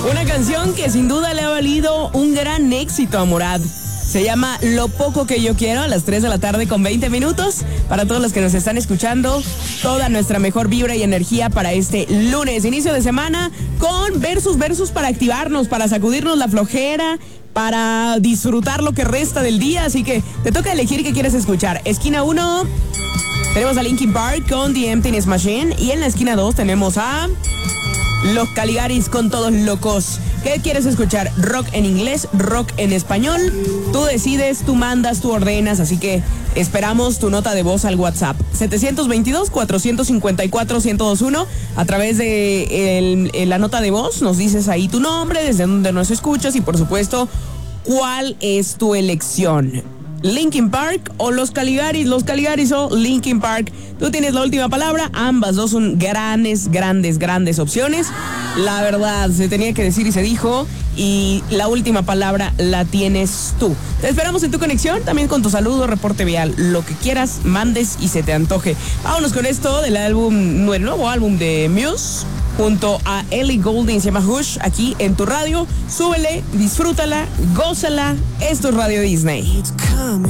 Una canción que sin duda le ha valido un gran éxito a Morad. Se llama Lo Poco Que Yo Quiero, a las 3 de la tarde con 20 minutos. Para todos los que nos están escuchando, toda nuestra mejor vibra y energía para este lunes, inicio de semana, con versus para activarnos, para sacudirnos la flojera, para disfrutar lo que resta del día. Así que te toca elegir qué quieres escuchar. Esquina 1, tenemos a Linkin Park con The Emptiness Machine. Y en la esquina 2 tenemos a Los Caligaris con Todos Locos. ¿Qué quieres escuchar? ¿Rock en inglés? ¿Rock en español? Tú decides, tú mandas, tú ordenas, así que esperamos tu nota de voz al WhatsApp 722-454-1021. A través de la nota de voz nos dices ahí tu nombre, desde donde nos escuchas y por supuesto, ¿cuál es tu elección? ¿Linkin Park o Los Caligaris? Los Caligaris o Linkin Park. Tú tienes la última palabra. Ambas dos son grandes opciones. La verdad, se tenía que decir y se dijo. Y la última palabra la tienes tú. Te esperamos en tu conexión, también con tu saludo, reporte vial, lo que quieras, mandes y se te antoje. Vámonos con esto del álbum, el nuevo álbum de Muse, junto a Ellie Goulding, se llama Hush, aquí en tu radio. Súbele, disfrútala, gózala. Esto es Radio Disney.